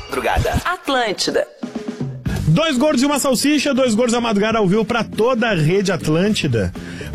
madrugada. Atlântida. 2 gordos e uma salsicha, 2 gordos da madrugada ao vivo pra toda a rede Atlântida.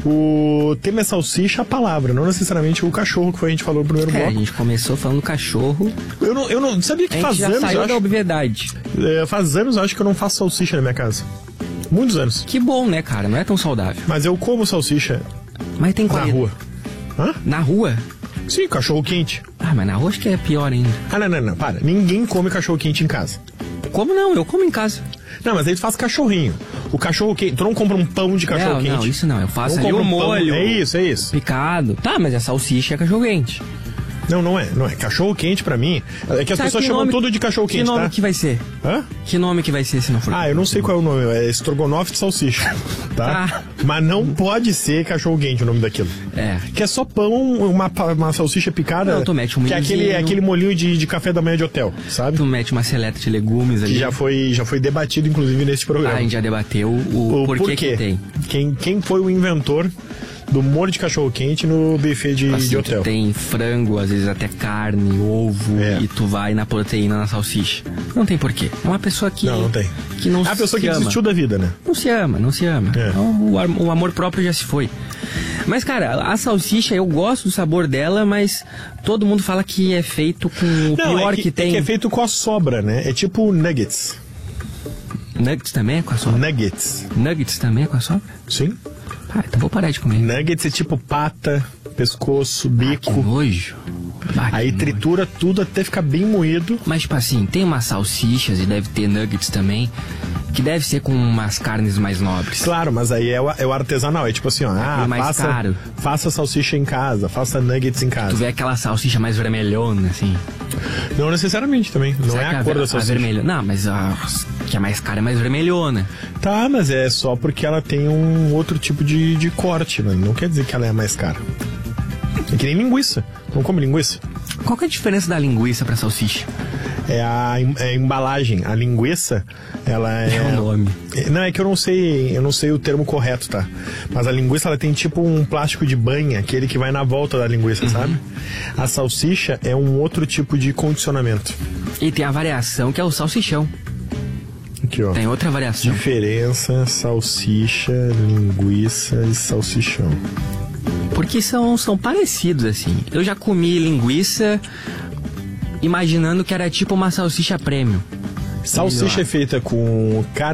O tema é salsicha, a palavra, não necessariamente o cachorro que foi a gente falou no primeiro bloco. A gente começou falando cachorro. Eu não sabia que faz já anos, saiu eu da acho. obviedade. Faz anos, eu acho que eu não faço salsicha na minha casa. Muitos anos. Que bom, né, cara? Não é tão saudável. Mas eu como salsicha Mas tem na qualidade. rua. Hã? Na rua? Sim, cachorro quente. Ah, mas na rua acho que é pior ainda. Ah, não, para. Ninguém come cachorro quente em casa. Como não? Eu como em casa. Não, mas aí tu faz cachorrinho. O cachorro quente, tu não compra um pão de cachorro quente. Não, isso não. Eu faço Não ali o compra um pão. molho. É isso. Picado. Tá, mas a salsicha é cachorro quente. Não é. Cachorro quente pra mim. É que as pessoas chamam tudo de cachorro quente, que nome tá? que vai ser? Hã? Que nome que vai ser se não for? Ah, eu não sei qual é o nome. É estrogonofe de salsicha, tá? Mas não pode ser cachorro quente o nome daquilo. É. Que é só pão, uma salsicha picada. Não, tu mete um que é milhozinho. aquele molhinho de café da manhã de hotel, sabe? Tu mete uma seleta de legumes ali. Que já foi debatido, inclusive, nesse programa. A gente já debateu o porquê que tem. Quem foi o inventor do molho de cachorro-quente no buffet de Assim, hotel? tu tem frango, às vezes até carne, ovo, e tu vai na proteína, na salsicha. Não tem porquê. É uma pessoa que... Não tem. Que não É a pessoa se que ama. desistiu da vida, né? Não se ama. É. Então, o amor próprio já se foi. Mas, cara, a salsicha, eu gosto do sabor dela, mas todo mundo fala que é feito com o pior que tem. É que é feito com a sobra, né? É tipo nuggets. Nuggets também é com a sobra? Nuggets. Nuggets também é com a sobra? Sim. Ah, então vou parar de comer. Nuggets é tipo pata, pescoço, bico. Que nojo. Aí tritura tudo até ficar bem moído. Mas, tipo assim, tem umas salsichas e deve ter nuggets também, que deve ser com umas carnes mais nobres. Claro, mas aí é o artesanal. É tipo assim, ó. mais caro. Faça salsicha em casa, faça nuggets em casa. Tu vê aquela salsicha mais vermelhona, assim. Não necessariamente também. Não Será é que a cor da salsicha. Não, mas a que é mais cara é mais vermelhona. Tá, mas é só porque ela tem um outro tipo de corte, né? Não quer dizer que ela é mais cara. É que nem linguiça. Não come linguiça? Qual que é a diferença da linguiça pra salsicha? É a embalagem. A linguiça, ela é... É o nome. Não, é que eu não sei o termo correto, tá? Mas a linguiça, ela tem tipo um plástico de banha, aquele que vai na volta da linguiça, sabe? A salsicha é um outro tipo de condicionamento. E tem a variação que é o salsichão. Aqui, ó. Tem outra variação. Diferença, salsicha, linguiça e salsichão. Porque são parecidos, assim. Eu já comi linguiça imaginando que era tipo uma salsicha premium. Salsicha é feita com carne